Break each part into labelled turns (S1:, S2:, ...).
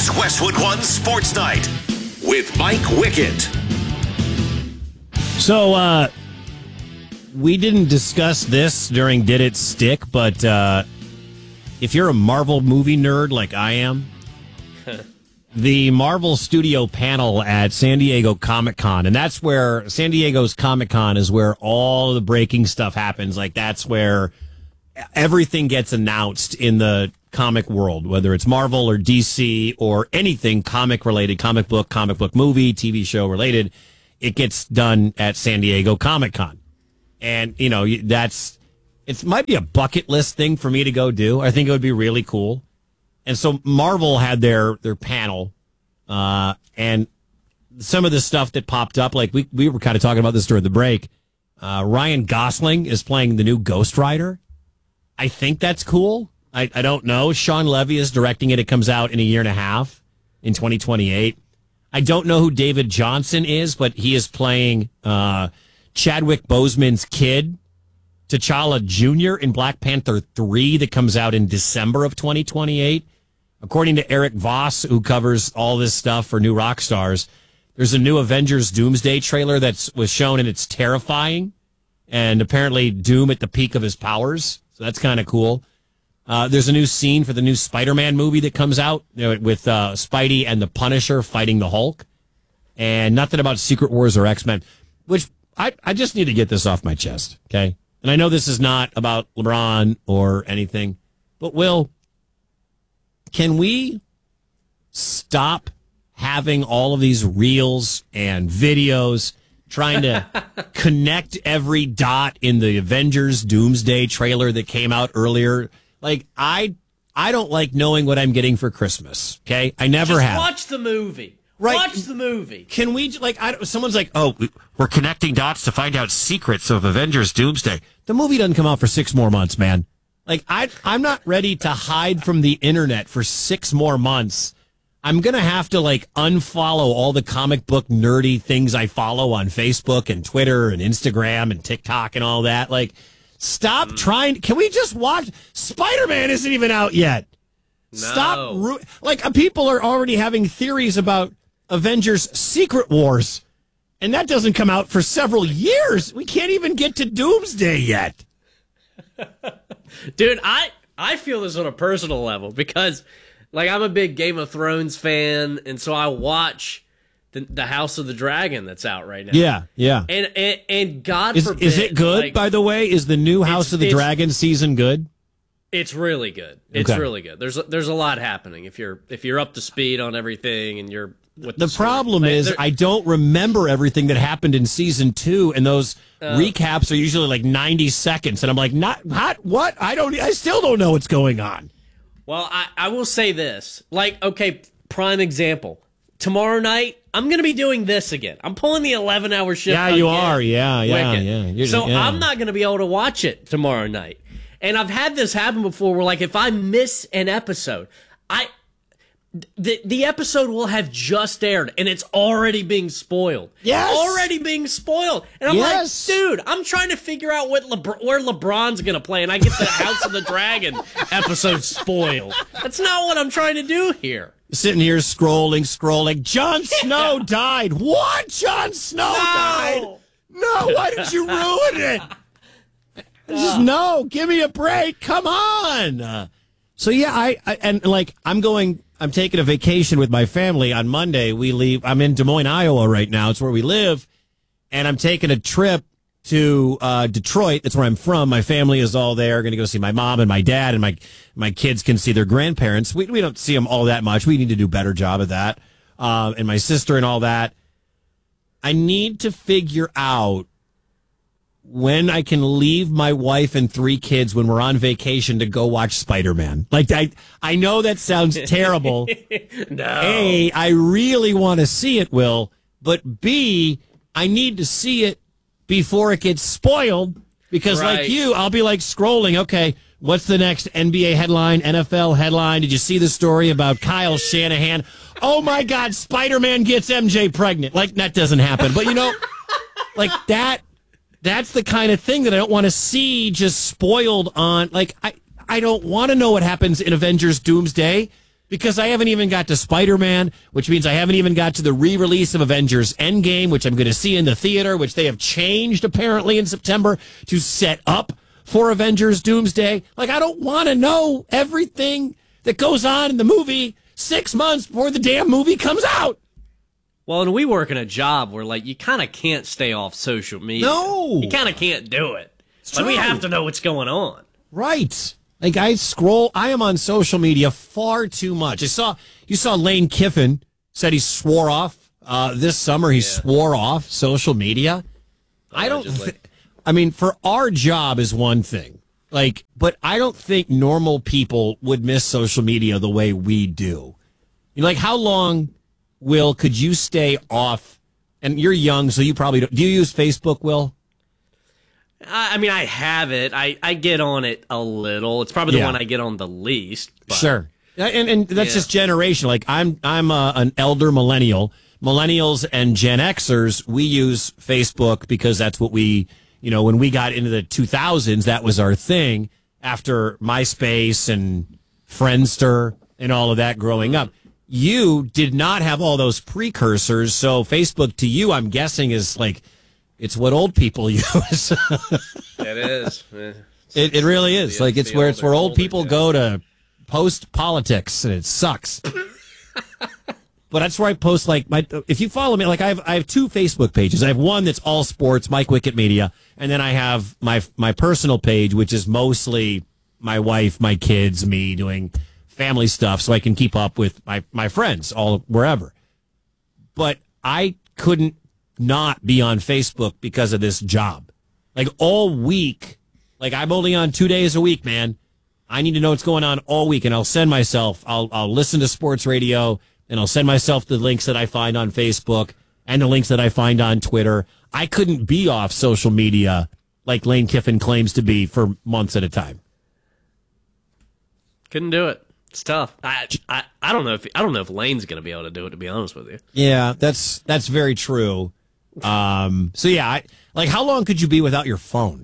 S1: It's Westwood One Sports Night with Mike Wickett.
S2: So, we didn't discuss this during Did It Stick, but if you're a Marvel movie nerd like I am, the Marvel Studio panel at San Diego Comic-Con, and that's where San Diego's Comic-Con is where all the breaking stuff happens. Like, that's where everything gets announced in the comic world, whether it's Marvel or DC or anything comic related, comic book movie, TV show related. It gets done at San Diego Comic-Con. And, you know, it might be a bucket list thing for me to go do. I think it would be really cool. And so Marvel had their panel, and some of the stuff that popped up, like we were kind of talking about this during the break. Ryan Gosling is playing the new Ghost Rider. I think that's cool. I don't know. Sean Levy is directing it. It comes out in a year and a half, in 2028. I don't know who David Johnson is, but he is playing Chadwick Boseman's kid, T'Challa Jr. in Black Panther 3 that comes out in December of 2028. According to Eric Voss, who covers all this stuff for New Rockstars, there's a new Avengers Doomsday trailer that was shown, and it's terrifying. And apparently Doom at the peak of his powers. So that's kind of cool. There's a new scene for the new Spider-Man movie that comes out with Spidey and the Punisher fighting the Hulk. And nothing about Secret Wars or X-Men, which I just need to get this off my chest, okay? And I know this is not about LeBron or anything, but Will, can we stop having all of these reels and videos trying to connect every dot in the Avengers Doomsday trailer that came out earlier? Like, I don't like knowing what I'm getting for Christmas, okay? I never have.
S3: Watch the movie.
S2: Right.
S3: Watch the movie.
S2: Can we, someone's like, oh, we're connecting dots to find out secrets of Avengers Doomsday. The movie doesn't come out for 6 more months, man. Like, I'm not ready to hide from the internet for 6 more months. I'm going to have to, unfollow all the comic book nerdy things I follow on Facebook and Twitter and Instagram and TikTok and all that. Stop trying. Can we just watch? Spider-Man isn't even out yet.
S3: No.
S2: Stop. People are already having theories about Avengers Secret Wars, and that doesn't come out for several years. We can't even get to Doomsday yet.
S3: Dude, I feel this on a personal level because, I'm a big Game of Thrones fan, and so I watch the House of the Dragon that's out right now.
S2: Yeah.
S3: And God forbid.
S2: Is it good, by the way? Is the new House of the Dragon season good?
S3: It's really good. It's really good. There's a lot happening if you're up to speed on everything and you're with the
S2: problem is I don't remember everything that happened in season 2, and those recaps are usually 90 seconds, and I'm like, what? I still don't know what's going on.
S3: Well, I will say this. Okay, prime example. Tomorrow night, I'm going to be doing this again. I'm pulling the 11-hour shift.
S2: Yeah, you are. Yeah.
S3: I'm not going to be able to watch it tomorrow night. And I've had this happen before where, if I miss an episode, the episode will have just aired, and it's already being spoiled.
S2: Yes.
S3: Already being spoiled. And I'm like, dude, I'm trying to figure out where LeBron's going to play, and I get the House of the Dragon episode spoiled. That's not what I'm trying to do here.
S2: Sitting here scrolling. Jon Snow died. What? Jon Snow died? No, why did you ruin it? No, give me a break. Come on. So yeah, I'm taking a vacation with my family on Monday. We leave. I'm in Des Moines, Iowa right now. It's where we live. And I'm taking a trip to Detroit. That's where I'm from. My family is all there. Going to go see my mom and my dad, and my kids can see their grandparents. We don't see them all that much. We need to do a better job of that. And my sister and all that. I need to figure out when I can leave my wife and 3 kids when we're on vacation to go watch Spider-Man. I know that sounds terrible.
S3: No.
S2: A, I really want to see it, Will, but B, I need to see it before it gets spoiled because like you, I'll be scrolling. Okay, what's the next NBA headline, NFL headline? Did you see the story about Kyle Shanahan? Oh my God, Spider-Man gets MJ pregnant. That doesn't happen. But that. That's the kind of thing that I don't want to see just spoiled on. I don't want to know what happens in Avengers Doomsday. because I haven't even got to Spider-Man, which means I haven't even got to the re-release of Avengers Endgame, which I'm going to see in the theater, which they have changed apparently in September to set up for Avengers Doomsday. Like, I don't want to know everything that goes on in the movie 6 months before the damn movie comes out.
S3: Well, and we work in a job where, like, you kind of can't stay off social media.
S2: No.
S3: You kind of can't do it. But we have to know what's going on.
S2: Right. Like, I am on social media far too much. You saw Lane Kiffin said he swore off this summer. He swore off social media. I mean, for our job is one thing. Like, but I don't think normal people would miss social media the way we do. Like, how long, Will, could you stay off? And you're young, so you probably don't. Do you use Facebook, Will?
S3: I mean, I have it. I get on it a little. It's probably the one I get on the least. But,
S2: sure. And that's just generation. Like, I'm an elder millennial. Millennials and Gen Xers, we use Facebook because that's what we, when we got into the 2000s, that was our thing after MySpace and Friendster and all of that growing up. You did not have all those precursors, so Facebook to you, I'm guessing, is like, it's what old people use.
S3: It is.
S2: It really is. Like, it's where old people go to post politics, and it sucks. But that's where I post, like, if you follow me, like, I have two Facebook pages. I have one that's all sports, Mike Wickett Media, and then I have my personal page, which is mostly my wife, my kids, me doing family stuff, so I can keep up with my friends all wherever. But I couldn't not be on Facebook because of this job. Like, all week, like, I'm only on 2 days a week, man. I need to know what's going on all week, and I'll listen to sports radio, and I'll send myself the links that I find on Facebook and the links that I find on Twitter. I couldn't be off social media like Lane Kiffin claims to be for months at a time.
S3: Couldn't do it. It's tough. I don't know if Lane's going to be able to do it, to be honest with you.
S2: Yeah, that's very true. So yeah, how long could you be without your phone?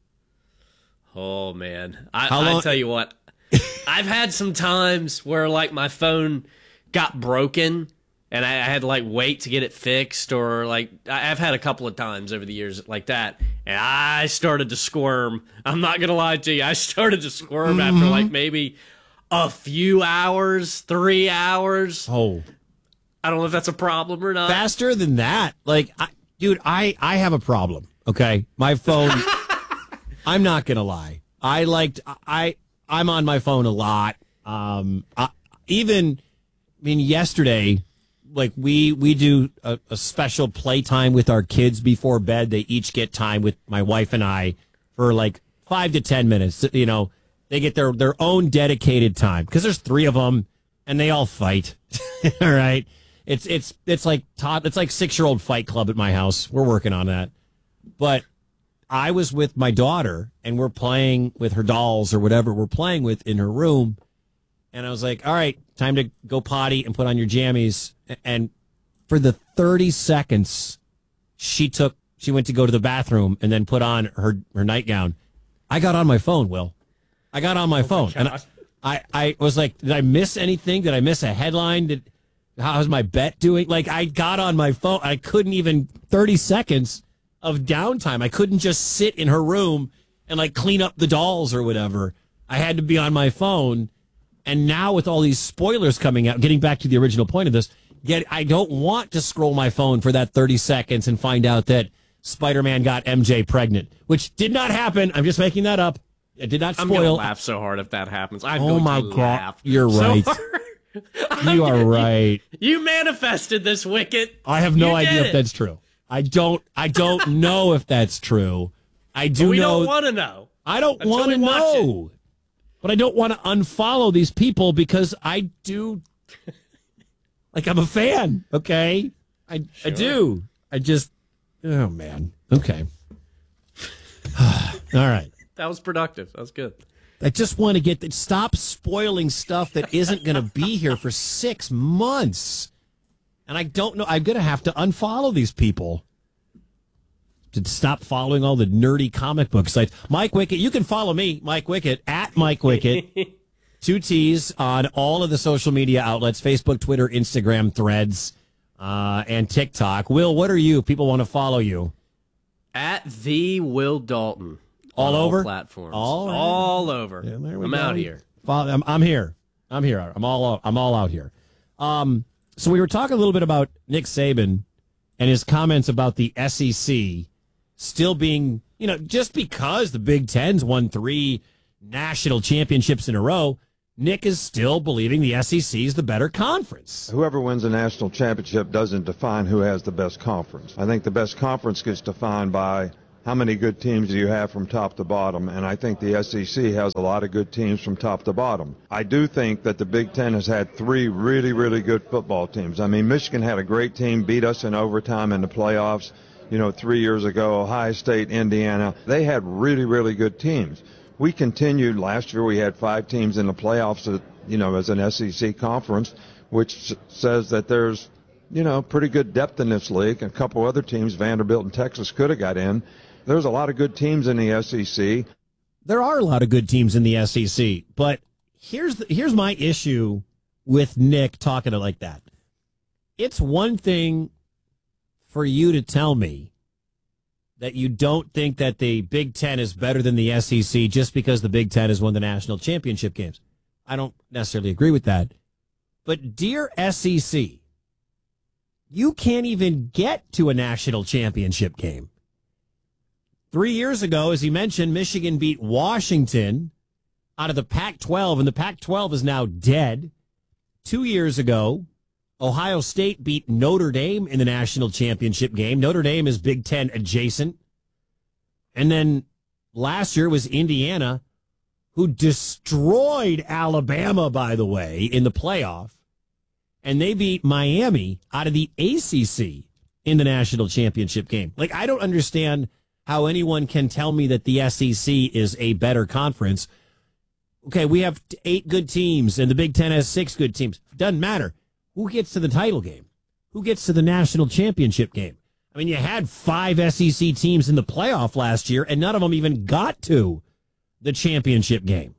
S3: Oh man, I tell you what, I've had some times where, like, my phone got broken and I had to, like, wait to get it fixed, or, like, I've had a couple of times over the years like that, and I started to squirm. I'm not gonna lie to you, I started to squirm after, like, maybe a few hours, 3 hours.
S2: Oh.
S3: I don't know if that's a problem or not.
S2: Faster than that? Like, dude, I have a problem, okay? My phone, I'm not going to lie. I'm on my phone a lot. Yesterday, like, we do a special playtime with our kids before bed. They each get time with my wife and I for, like, 5 to 10 minutes. They get their own dedicated time because there's 3 of them and they all fight. All right. It's like 6-year-old fight club at my house. We're working on that. But I was with my daughter and we're playing with her dolls or whatever we're playing with in her room. And I was like, all right, time to go potty and put on your jammies. And for the 30 seconds she went to go to the bathroom and then put on her nightgown, I got on my phone, Will. I got on my phone. And I was like, did I miss anything? Did I miss a headline? How's my bet doing? Like, I got on my phone. I couldn't even 30 seconds of downtime. I couldn't just sit in her room and, like, clean up the dolls or whatever. I had to be on my phone. And now with all these spoilers coming out, getting back to the original point of this, yet I don't want to scroll my phone for that 30 seconds and find out that Spider-Man got MJ pregnant, which did not happen. I'm just making that up. It did not spoil.
S3: I'm going to laugh so hard if that happens.
S2: Oh my God. You're right. You are right.
S3: You manifested this, Wicket.
S2: I have no idea if that's true. I don't know if that's true. I do know.
S3: We don't want to know.
S2: I don't want to know. But I don't want to unfollow these people because I do. Like, I'm a fan, okay? I do. I just. Oh, man. Okay. All right.
S3: That was productive. That was good.
S2: I just want to stop spoiling stuff that isn't going to be here for 6 months. And I don't know. I'm going to have to unfollow these people to stop following all the nerdy comic book sites. Mike Wickett, you can follow me, Mike Wickett, at Mike Wickett. 2 T's on all of the social media outlets, Facebook, Twitter, Instagram, Threads, and TikTok. Will, what are you? People want to follow you.
S3: At the Will Dalton.
S2: All over?
S3: Platforms.
S2: All
S3: over.
S2: Yeah,
S3: I'm out here.
S2: I'm here. I'm all out here. So we were talking a little bit about Nick Saban and his comments about the SEC still being, just because the Big Ten's won 3 national championships in a row, Nick is still believing the SEC is the better conference.
S4: Whoever wins a national championship doesn't define who has the best conference. I think the best conference gets defined by how many good teams do you have from top to bottom, and I think the SEC has a lot of good teams from top to bottom. I do think that the Big Ten has had 3 really, really good football teams. I mean, Michigan had a great team, beat us in overtime in the playoffs, 3 years ago. Ohio State, Indiana, they had really, really good teams. We continued. Last year we had 5 teams in the playoffs, as an SEC conference, which says that there's, pretty good depth in this league. A couple other teams, Vanderbilt and Texas, could have got in. There's a lot of good teams in the SEC.
S2: There are a lot of good teams in the SEC, but here's my issue with Nick talking it like that. It's one thing for you to tell me that you don't think that the Big Ten is better than the SEC just because the Big Ten has won the national championship games. I don't necessarily agree with that. But dear SEC, you can't even get to a national championship game. 3 years ago, as he mentioned, Michigan beat Washington out of the Pac-12, and the Pac-12 is now dead. 2 years ago, Ohio State beat Notre Dame in the national championship game. Notre Dame is Big Ten adjacent. And then last year was Indiana, who destroyed Alabama, by the way, in the playoff. And they beat Miami out of the ACC in the national championship game. Like, I don't understand how anyone can tell me that the SEC is a better conference. Okay, we have 8 good teams, and the Big Ten has 6 good teams. Doesn't matter. Who gets to the title game? Who gets to the national championship game? I mean, you had 5 SEC teams in the playoff last year, and none of them even got to the championship game.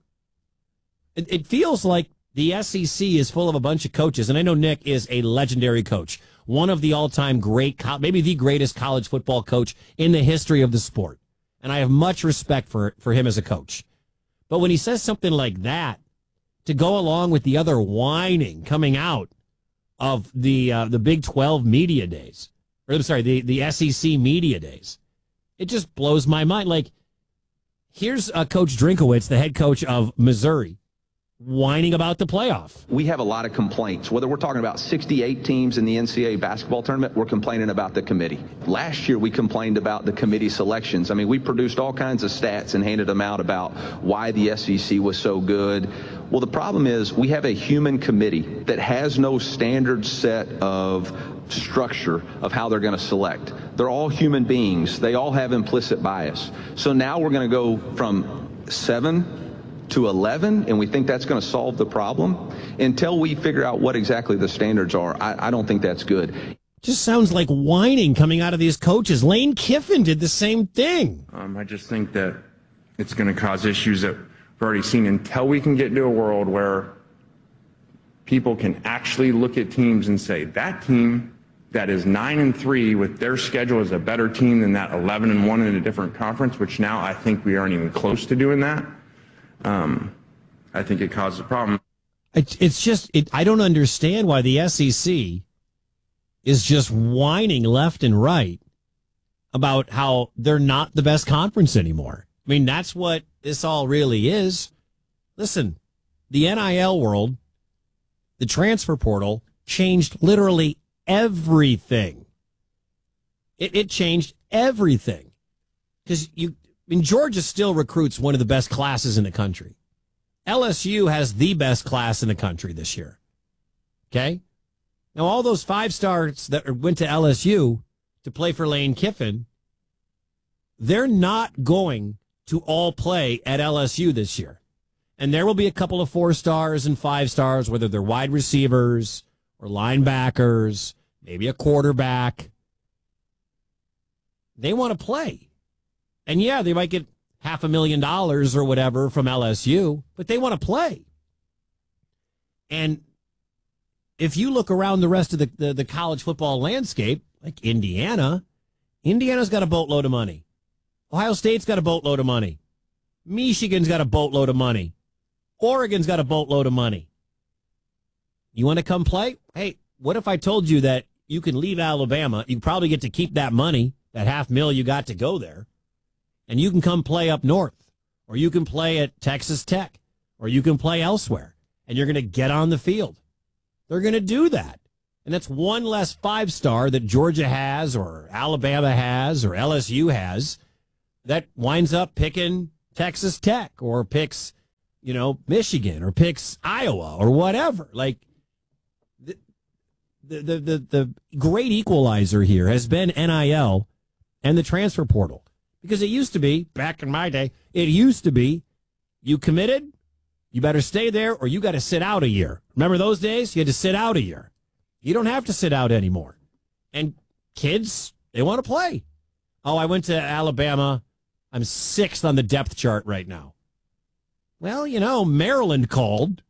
S2: It feels like the SEC is full of a bunch of coaches, and I know Nick is a legendary coach, one of the all-time great, maybe the greatest college football coach in the history of the sport. And I have much respect for him as a coach. But when he says something like that, to go along with the other whining coming out of the Big 12 media days, or I'm sorry, the SEC media days, it just blows my mind. Like, here's Coach Drinkowitz, the head coach of Missouri, whining about the playoff.
S5: We have a lot of complaints. Whether we're talking about 68 teams in the NCAA basketball tournament, we're complaining about the committee. Last year, we complained about the committee selections. I mean, we produced all kinds of stats and handed them out about why the SEC was so good. Well, the problem is we have a human committee that has no standard set of structure of how they're going to select. They're all human beings. They all have implicit bias. So now we're going to go from 7 to 11, and we think that's going to solve the problem. Until we figure out what exactly the standards are, I don't think that's good.
S2: Just sounds like whining coming out of these coaches. Lane Kiffin did the same thing.
S6: I just think that it's going to cause issues that we've already seen until we can get to a world where people can actually look at teams and say, that team that is 9-3 with their schedule is a better team than that 11-1 in a different conference, which now I think we aren't even close to doing that. I think it causes a problem.
S2: It's just, I don't understand why the SEC is just whining left and right about how they're not the best conference anymore. I mean, that's what this all really is. Listen, the NIL world, the transfer portal, changed literally everything. It changed everything. Because Georgia still recruits one of the best classes in the country. LSU has the best class in the country this year. Okay? Now, all those 5-stars that went to LSU to play for Lane Kiffin, they're not going to all play at LSU this year. And there will be a couple of 4-stars and 5-stars, whether they're wide receivers or linebackers, maybe a quarterback. They want to play. And yeah, they might get $500,000 or whatever from LSU, but they want to play. And if you look around the rest of the college football landscape, like Indiana's got a boatload of money. Ohio State's got a boatload of money. Michigan's got a boatload of money. Oregon's got a boatload of money. You want to come play? Hey, what if I told you that you can leave Alabama? You probably get to keep that money, that $500,000 you got to go there, and you can come play up north, or you can play at Texas Tech, or you can play elsewhere, and you're going to get on the field. They're going to do that. And that's one less 5-star that Georgia has, or Alabama has, or LSU has, that winds up picking Texas Tech, or picks, Michigan, or picks Iowa, or whatever. Like, the great equalizer here has been NIL and the transfer portal. Because it used to be, back in my day, you committed, you better stay there, or you got to sit out a year. Remember those days? You had to sit out a year. You don't have to sit out anymore. And kids, they want to play. Oh, I went to Alabama. I'm 6th on the depth chart right now. Well, Maryland called.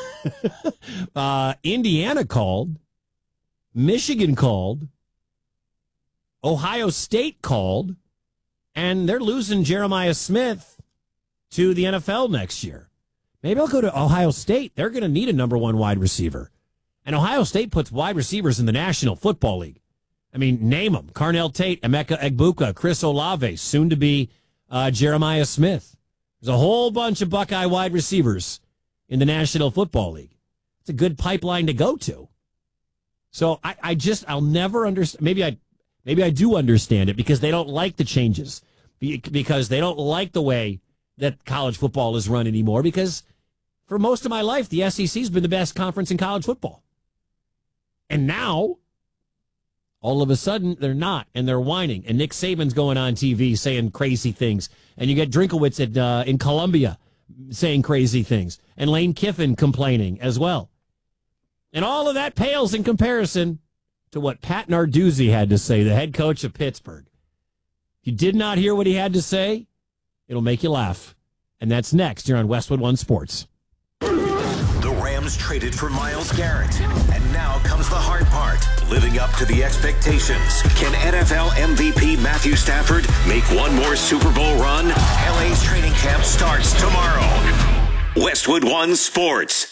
S2: Indiana called. Michigan called. Ohio State called. And they're losing Jeremiah Smith to the NFL next year. Maybe I'll go to Ohio State. They're going to need a number 1 wide receiver. And Ohio State puts wide receivers in the National Football League. I mean, name them. Carnell Tate, Emeka Egbuka, Chris Olave, soon to be Jeremiah Smith. There's a whole bunch of Buckeye wide receivers in the National Football League. It's a good pipeline to go to. So I'll never understand. Maybe I do understand it because they don't like the changes, because they don't like the way that college football is run anymore, because for most of my life, the SEC's been the best conference in college football. And now, all of a sudden, they're not, and they're whining. And Nick Saban's going on TV saying crazy things. And you get Drinkowitz in Columbia saying crazy things. And Lane Kiffin complaining as well. And all of that pales in comparison to what Pat Narduzzi had to say, the head coach of Pittsburgh. If you did not hear what he had to say, it'll make you laugh. And that's next here on Westwood One Sports.
S1: The Rams traded for Myles Garrett. And now comes the hard part, living up to the expectations. Can NFL MVP Matthew Stafford make one more Super Bowl run? LA's training camp starts tomorrow. Westwood One Sports.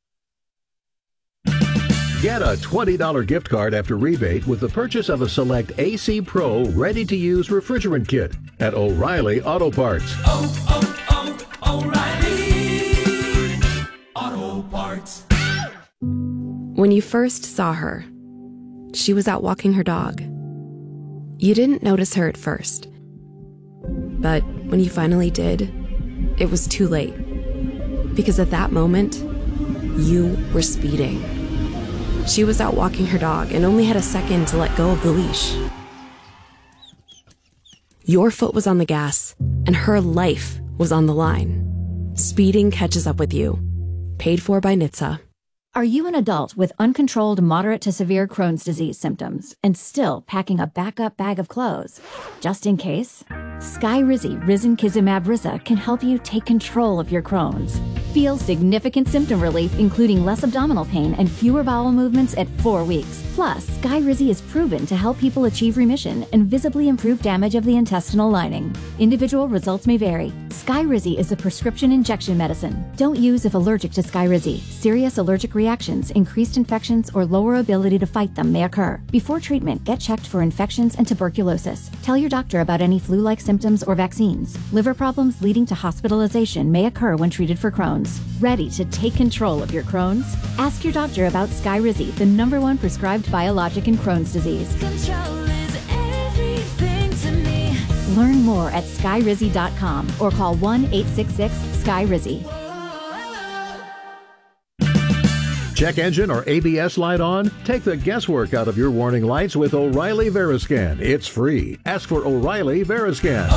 S7: Get a $20 gift card after rebate with the purchase of a select AC Pro ready-to-use refrigerant kit at O'Reilly Auto Parts.
S8: O'Reilly Auto Parts.
S9: When you first saw her, she was out walking her dog. You didn't notice her at first. But when you finally did, it was too late. Because at that moment, you were speeding. She was out walking her dog and only had a second to let go of the leash. Your foot was on the gas, and her life was on the line. Speeding catches up with you. Paid for by NHTSA.
S10: Are you an adult with uncontrolled moderate to severe Crohn's disease symptoms and still packing a backup bag of clothes? Just in case? Skyrizi Risankizumab Riza can help you take control of your Crohn's. Feel significant symptom relief, including less abdominal pain and fewer bowel movements at 4 weeks. Plus, Skyrizi is proven to help people achieve remission and visibly improve damage of the intestinal lining. Individual results may vary. Skyrizi is a prescription injection medicine. Don't use if allergic to Skyrizi. Serious allergic reactions, increased infections, or lower ability to fight them may occur. Before treatment, get checked for infections and tuberculosis. Tell your doctor about any flu-like symptoms or vaccines. Liver problems leading to hospitalization may occur when treated for Crohn's. Ready to take control of your Crohn's? Ask your doctor about Skyrizi, the #1 prescribed biologic in Crohn's disease.
S8: Control is everything to me.
S10: Learn more at skyrizi.com or call 1-866-SKYRIZI.
S7: Check engine or ABS light on? Take the guesswork out of your warning lights with O'Reilly Veriscan. It's free. Ask for O'Reilly Veriscan.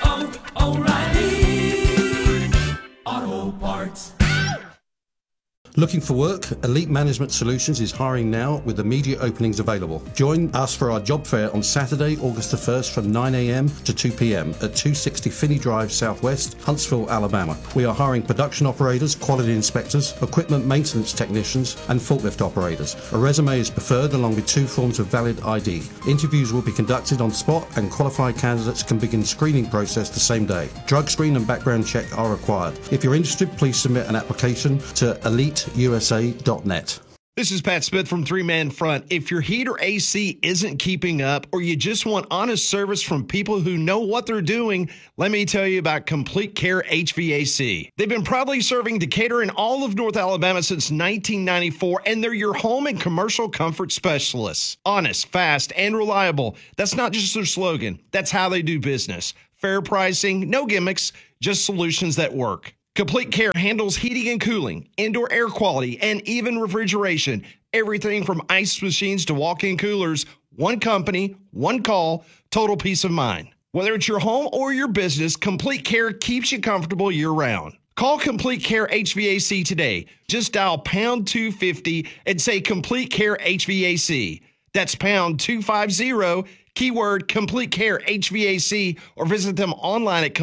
S8: O'Reilly Auto Parts.
S11: Looking for work? Elite Management Solutions is hiring now with immediate openings available. Join us for our job fair on Saturday, August the 1st from 9 a.m. to 2 p.m. at 260 Finney Drive Southwest, Huntsville, Alabama. We are hiring production operators, quality inspectors, equipment maintenance technicians, and forklift operators. A resume is preferred along with 2 forms of valid ID. Interviews will be conducted on spot and qualified candidates can begin screening process the same day. Drug screen and background check are required. If you're interested, please submit an application to eliteusa.net.
S12: This is Pat Smith from Three Man Front. If your heat or AC isn't keeping up or you just want honest service from people who know what they're doing, let me tell you about Complete Care HVAC. They've been proudly serving Decatur and all of North Alabama since 1994, and they're your home and commercial comfort specialists. Honest, fast, and reliable. That's not just their slogan. That's how they do business. Fair pricing, no gimmicks, just solutions that work. Complete Care handles heating and cooling, indoor air quality, and even refrigeration. Everything from ice machines to walk-in coolers. One company, one call, total peace of mind. Whether it's your home or your business, Complete Care keeps you comfortable year-round. Call Complete Care HVAC today. Just dial pound 250 and say Complete Care HVAC. That's pound 250, keyword Complete Care HVAC, or visit them online at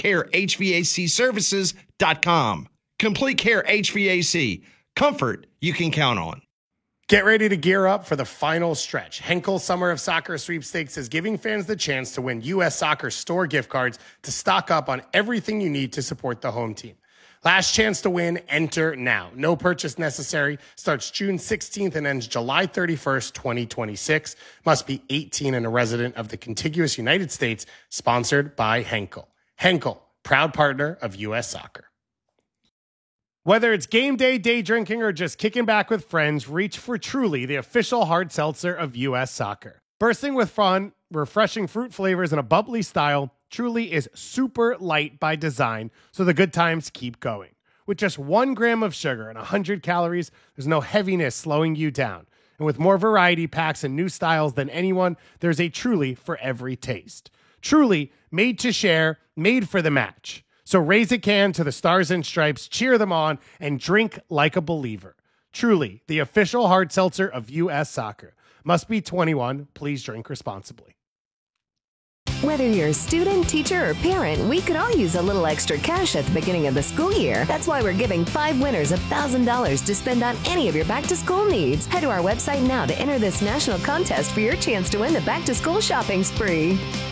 S12: CompleteCareHVACservices.com. Complete Care HVAC. Comfort you can count on.
S13: Get ready to gear up for the final stretch. Henkel Summer of Soccer Sweepstakes is giving fans the chance to win U.S. Soccer store gift cards to stock up on everything you need to support the home team. Last chance to win, enter now. No purchase necessary. Starts June 16th and ends July 31st, 2026. Must be 18 and a resident of the contiguous United States. Sponsored by Henkel. Henkel, proud partner of U.S. Soccer. Whether it's game day, day drinking, or just kicking back with friends, reach for Truly, the official hard seltzer of U.S. Soccer. Bursting with fun, refreshing fruit flavors, and a bubbly style, Truly is super light by design, so the good times keep going. With just 1 gram of sugar and 100 calories, there's no heaviness slowing you down. And with more variety packs and new styles than anyone, there's a Truly for every taste. Truly, made to share, made for the match. So raise a can to the Stars and Stripes, cheer them on, and drink like a believer. Truly, the official hard seltzer of U.S. Soccer. Must be 21. Please drink responsibly.
S14: Whether you're a student, teacher, or parent, we could all use a little extra cash at the beginning of the school year. That's why we're giving 5 winners $1,000 to spend on any of your back-to-school needs. Head to our website now to enter this national contest for your chance to win the back-to-school shopping spree.